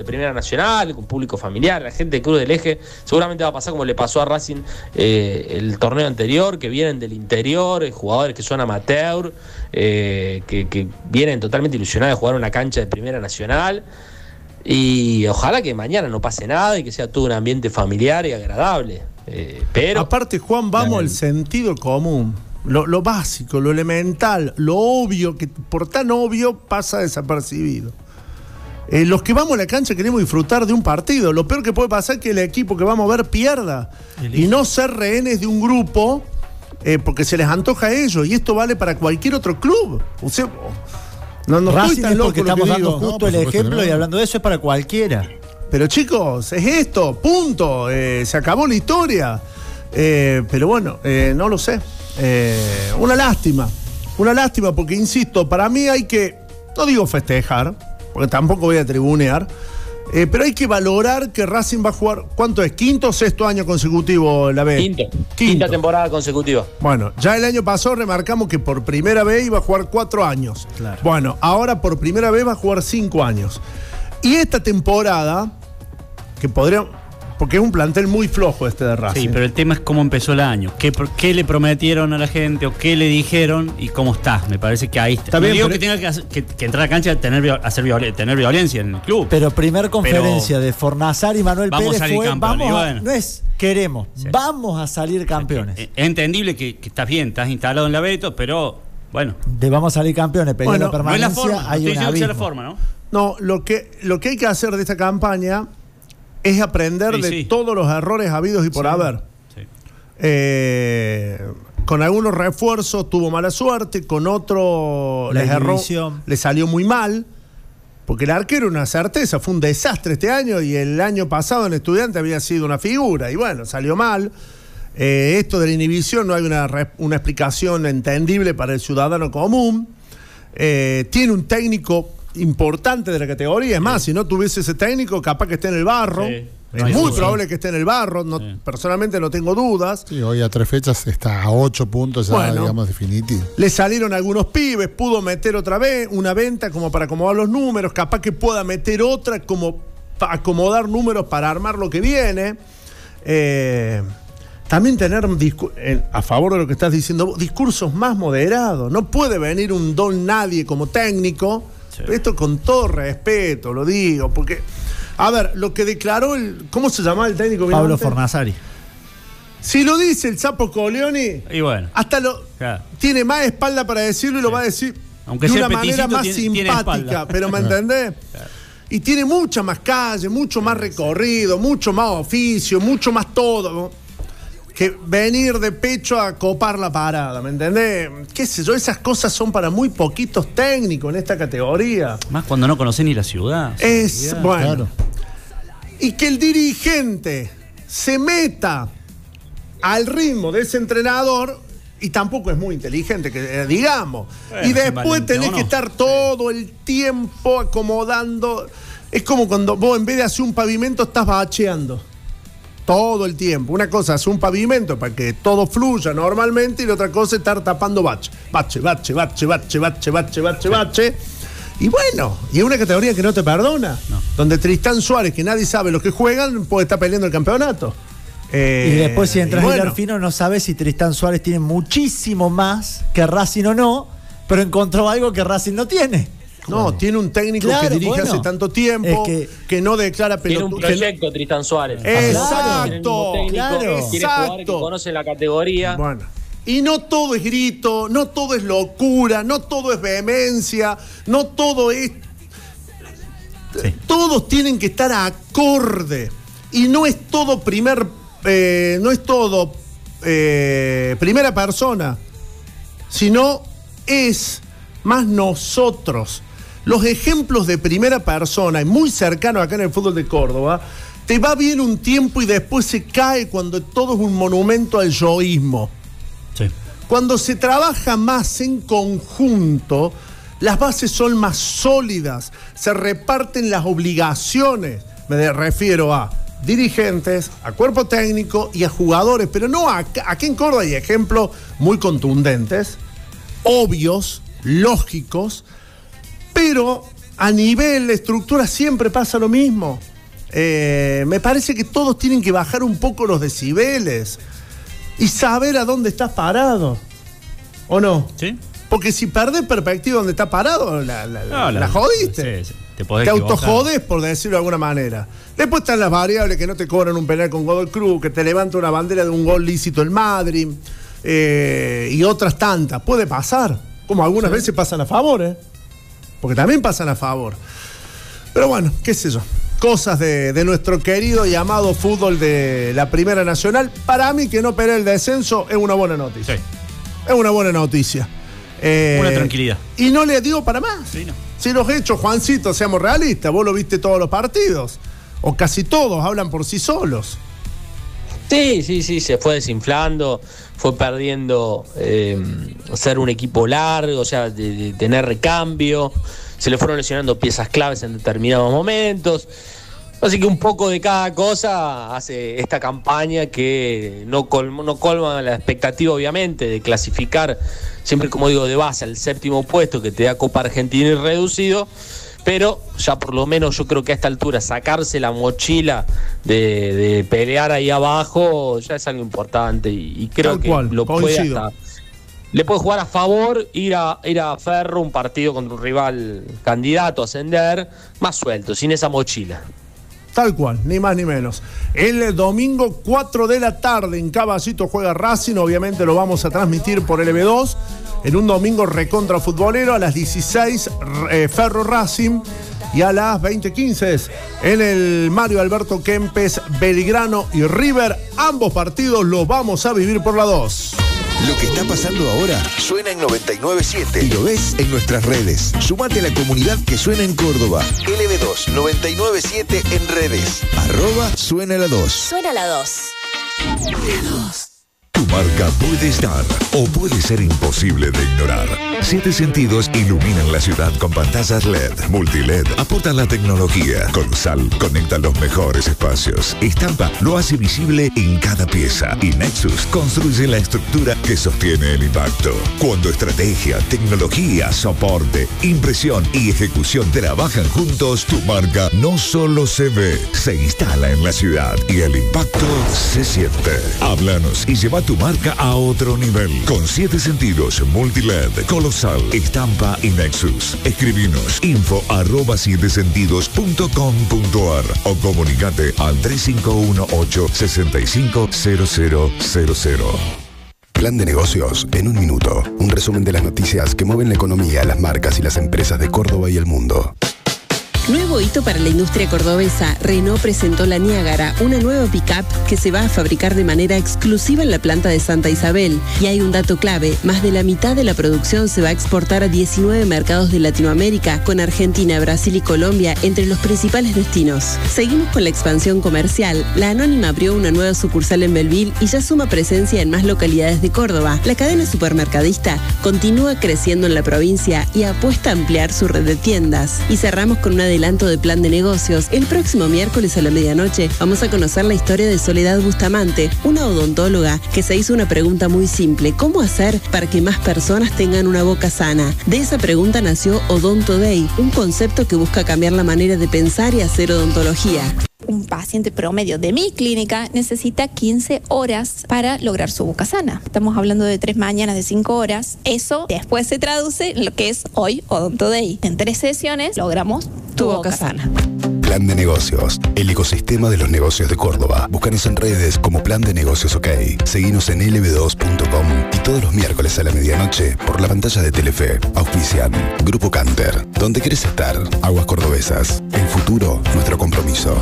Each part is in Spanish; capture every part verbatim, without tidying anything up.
Primera Nacional, con público familiar, la gente de Cruz del Eje. Seguramente va a pasar como le pasó a Racing eh, el torneo anterior, que vienen del interior, eh, jugadores que son amateur, eh, que, que vienen totalmente ilusionados de jugar una cancha de Primera Nacional. Y ojalá que mañana no pase nada y que sea todo un ambiente familiar y agradable. Eh, pero aparte, Juan, vamos al sentido común. Lo, lo básico, lo elemental, lo obvio, que por tan obvio pasa desapercibido. Eh, los que vamos a la cancha queremos disfrutar de un partido. Lo peor que puede pasar es que el equipo que vamos a ver pierda. Y no ser rehenes de un grupo eh, porque se les antoja a ellos. Y esto vale para cualquier otro club. O sea, no, no Racing estoy tan es loco porque lo que estamos dando digo. justo No, el supuesto ejemplo no. y hablando de eso es para cualquiera. Pero chicos, es esto, punto. Eh, se acabó la historia. Eh, pero bueno, eh, no lo sé. Eh, una lástima. Una lástima porque, insisto, para mí hay que, no digo festejar, porque tampoco voy a tribunear, eh, pero hay que valorar que Racing va a jugar, ¿cuánto es? ¿Quinto o sexto año consecutivo la B? Quinto, quinta temporada consecutiva. Bueno, ya el año pasado remarcamos que por primera vez iba a jugar cuatro años. Claro. Bueno, ahora por primera vez va a jugar cinco años. Y esta temporada, que podría, porque es un plantel muy flojo este de Racing. Sí, pero el tema es cómo empezó el año. ¿Qué, qué le prometieron a la gente o qué le dijeron y cómo está? Me parece que ahí está. Está No bien, digo pero- que tenga que, hacer- que, que entrar a la cancha a tener, hacer violen- tener violencia en el club. Pero primer conferencia Pero de Fornazar y Manuel vamos a Pérez salir fue, campeones, vamos a, y bueno. no es queremos, Sí. vamos a salir campeones. Es entendible que, que estás bien, estás instalado en la Beto, pero bueno, De vamos a salir campeones, pelear Bueno, la no es la permanencia, forma. No hay estoy un diciendo que sea la abismo. forma, ¿no? No, lo que, lo que hay que hacer de esta campaña es aprender Sí, de sí. todos los errores habidos y por Sí. haber. Sí. Eh, con algunos refuerzos tuvo mala suerte, con otro La les erró, inhibición. le salió muy mal, porque el arquero una certeza, fue un desastre este año y el año pasado en Estudiante había sido una figura y bueno, salió mal. Eh, esto de la inhibición no hay una, re- una explicación entendible para el ciudadano común. Eh, tiene un técnico importante de la categoría, es más, si no tuviese ese técnico capaz que esté en el barro. Sí. Es No hay muy duda. probable que esté en el barro, no, Sí. personalmente no tengo dudas. Sí, hoy a tres fechas está a ocho puntos ya, Bueno. digamos, definitivo. Le salieron algunos pibes, pudo meter otra vez una venta como para acomodar los números, capaz que pueda meter otra como para acomodar números para armar lo que viene. Eh, también tener, discu- eh, a favor de lo que estás diciendo, vos, discursos más moderados. No puede venir un don nadie como técnico. Sí. Esto con todo respeto, lo digo, porque, a ver, lo que declaró el, ¿cómo se llamaba el técnico? Pablo Mirante? Fornazari. Si lo dice el Sapo Coleoni, Y bueno, hasta lo claro. tiene más espalda para decirlo y lo va a decir Aunque de sea una manera peticito, más tiene- tiene simpática, espalda. pero ¿me entendés? Y tiene mucha más calle, mucho más recorrido, mucho más oficio, mucho más todo, que venir de pecho a copar la parada, ¿me entendés? Qué sé yo, esas cosas son para muy poquitos técnicos en esta categoría. Más cuando no conocen ni la ciudad. Es, Ya. bueno. Claro. Y que el dirigente se meta al ritmo de ese entrenador, y tampoco es muy inteligente, que eh, digamos. Bueno, y es después valiente, tenés ¿o no? que estar todo el tiempo acomodando. Es como cuando vos en vez de hacer un pavimento estás bacheando. Todo el tiempo. Una cosa es un pavimento para que todo fluya normalmente y la otra cosa es estar tapando bache. Bache, bache, bache, bache, bache, bache, bache, bache. Y bueno, y es una categoría que no te perdona. No. Donde Tristán Suárez, que nadie sabe los que juegan, puede estar peleando el campeonato. Eh, Y después, si entras y en bueno, el fino, no sabes si Tristán Suárez tiene muchísimo más que Racing o no, pero encontró algo que Racing no tiene. No, tiene un técnico Claro, que dirige bueno. hace tanto tiempo, Es que, que- no declara Tiene un pelotu- que no- proyecto, Tristán Suárez. Exacto, Tiene el mismo técnico, claro. Quiere jugar, que Exacto. conoce la categoría. Bueno. Y no todo es grito, no todo es locura, no todo es vehemencia, no todo es... Sí. Todos tienen que estar acorde. Y no es todo primer... eh, no es todo eh, primera persona, sino es más nosotros. Los ejemplos de primera persona, y muy cercano acá en el fútbol de Córdoba, te va bien un tiempo y después se cae cuando todo es un monumento al yoísmo. Sí. Cuando se trabaja más en conjunto, las bases son más sólidas, se reparten las obligaciones. Me refiero a dirigentes, a cuerpo técnico y a jugadores, pero no acá. Aquí en Córdoba hay ejemplos muy contundentes, obvios, lógicos, pero a nivel estructura siempre pasa lo mismo. Eh, me parece que todos tienen que bajar un poco los decibeles y saber a dónde estás parado. ¿O no? Sí. Porque si perdés perspectiva donde estás parado, la, la, No, la, la- jodiste. sí, sí. Te podés Te equivocar. autojodés, por decirlo de alguna manera. Después están las variables que no te cobran un penal con Godoy Cruz, que te levanta una bandera de un gol lícito el Madrid, eh, y otras tantas. Puede pasar, como algunas veces pasan a favor, ¿eh? Porque también pasan a favor. Pero bueno, qué sé yo. Cosas de, de nuestro querido y amado fútbol de la Primera Nacional. Para mí, que no pelee el descenso es una buena noticia. Sí. Es una buena noticia. Eh, Una tranquilidad. Y no le digo para más. Sí, no. Si los hechos, Juancito, seamos realistas, vos lo viste todos los partidos. O casi todos, hablan por sí solos. Sí, sí, sí, se fue desinflando, fue perdiendo eh, ser un equipo largo, o sea, de, de tener recambio, se le fueron lesionando piezas claves en determinados momentos. Así que un poco de cada cosa hace esta campaña que no colma, no colma la expectativa, obviamente, de clasificar, siempre como digo, de base al séptimo puesto que te da Copa Argentina y reducido. Pero ya por lo menos yo creo que a esta altura sacarse la mochila de, de pelear ahí abajo ya es algo importante y, y creo Tal que cual, lo puede coincido. hasta, le puede jugar a favor ir a ir a Ferro, un partido contra un rival candidato a ascender, más suelto, sin esa mochila. Tal cual, ni más ni menos. El domingo cuatro de la tarde en Caballito juega Racing, obviamente lo vamos a transmitir por L B dos. En un domingo recontra futbolero, a las dieciséis eh, Ferro Racing y a las veinte quince en el Mario Alberto Kempes, Belgrano y River. Ambos partidos los vamos a vivir por la dos. Lo que está pasando ahora suena en noventa y nueve punto siete y lo ves en nuestras redes. Sumate a la comunidad que suena en Córdoba. L B dos noventa y nueve punto siete en redes. Arroba suena la dos. Suena la dos. Tu marca puede estar o puede ser imposible de ignorar. Siete Sentidos iluminan la ciudad con pantallas L E D, multi-L E D, aportan la tecnología. Con Sal conectan los mejores espacios. Estampa lo hace visible en cada pieza. Y Nexus construye la estructura que sostiene el impacto. Cuando estrategia, tecnología, soporte, impresión y ejecución trabajan juntos, tu marca no solo se ve, se instala en la ciudad y el impacto se siente. Háblanos y lleva tu marca a otro nivel. Con Siete Sentidos, multi-L E D, Colosal, Estampa y Nexus. Escribinos info arroba siete sentidos punto com punto ar o comunicate al tres cinco uno ocho seis cinco cero cero cero cero. Plan de negocios en un minuto. Un resumen de las noticias que mueven la economía, las marcas y las empresas de Córdoba y el mundo. Nuevo hito para la industria cordobesa. Renault presentó la Niágara, una nueva pick-up que se va a fabricar de manera exclusiva en la planta de Santa Isabel. Y hay un dato clave, más de la mitad de la producción se va a exportar a diecinueve mercados de Latinoamérica, con Argentina, Brasil y Colombia entre los principales destinos. Seguimos con la expansión comercial. La Anónima abrió una nueva sucursal en Belville y ya suma presencia en más localidades de Córdoba. La cadena supermercadista continúa creciendo en la provincia y apuesta a ampliar su red de tiendas. Y cerramos con una adelanto de plan de negocios. El próximo miércoles a la medianoche vamos a conocer la historia de Soledad Bustamante, una odontóloga que se hizo una pregunta muy simple: ¿cómo hacer para que más personas tengan una boca sana? De esa pregunta nació Odonto Day, un concepto que busca cambiar la manera de pensar y hacer odontología. Un paciente promedio de mi clínica necesita quince horas para lograr su boca sana. Estamos hablando de tres mañanas de cinco horas. Eso después se traduce en lo que es hoy Odonto Day. En tres sesiones logramos tu boca sana. Plan de negocios, el ecosistema de los negocios de Córdoba. Búscanos en redes como Plan de Negocios OK. Seguinos en L B dos punto com y todos los miércoles a la medianoche por la pantalla de Telefe. Auspician Grupo Canter. ¿Dónde quieres estar? Aguas Cordobesas. El futuro, nuestro compromiso.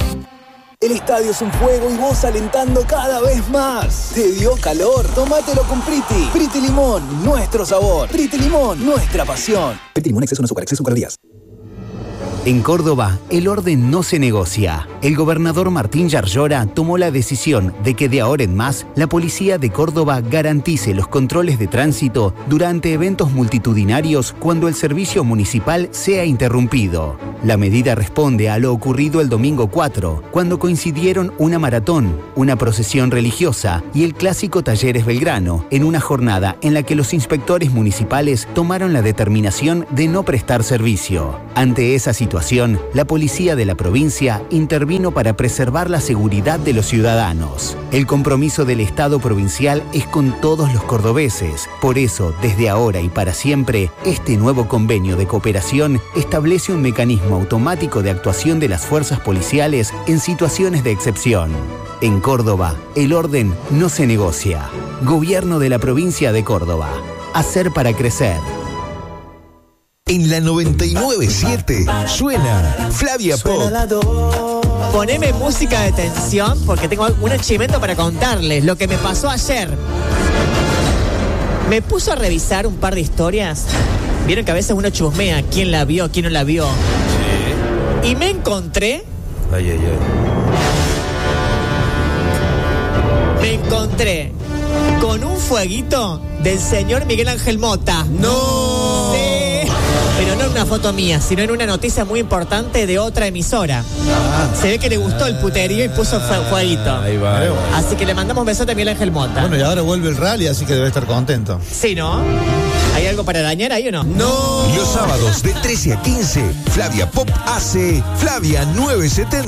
El estadio es un fuego y vos alentando cada vez más. ¿Te dio calor? Tómatelo con Priti. Priti Limón, nuestro sabor. Priti Limón, nuestra pasión. Priti Limón, exceso no azúcar, exceso calorías. En Córdoba, el orden no se negocia. El gobernador Martín Yarlora tomó la decisión de que de ahora en más, la policía de Córdoba garantice los controles de tránsito durante eventos multitudinarios cuando el servicio municipal sea interrumpido. La medida responde a lo ocurrido el domingo cuatro, cuando coincidieron una maratón, una procesión religiosa y el clásico Talleres Belgrano, en una jornada en la que los inspectores municipales tomaron la determinación de no prestar servicio. Ante esa situación, la policía de la provincia intervino para preservar la seguridad de los ciudadanos. El compromiso del Estado provincial es con todos los cordobeses. Por eso, desde ahora y para siempre, este nuevo convenio de cooperación establece un mecanismo automático de actuación de las fuerzas policiales en situaciones de excepción. En Córdoba, el orden no se negocia. Gobierno de la provincia de Córdoba. Hacer para crecer. En la noventa y nueve punto siete suena Flavia Pop. Poneme música de tensión porque tengo un achimento para contarles lo que me pasó ayer. Me puso a revisar un par de historias. Vieron que a veces uno chusmea quién la vio, quién no la vio. Sí. Y me encontré. Ay, ay, ay. Me encontré con un fueguito del señor Miguel Ángel Mota. ¡No! Sí. Pero no en una foto mía, sino en una noticia muy importante de otra emisora. Ah, Se ve que le gustó el puterío y puso fu- fueguito. Ahí va, ahí va. Así que le mandamos un besote a Miguel Ángel Mota. Bueno, y ahora vuelve el rally, así que debe estar contento. Sí, ¿no? ¿Hay algo para dañar ahí o no? ¡No! Los sábados de trece a quince, Flavia Pop hace Flavia novecientos setenta.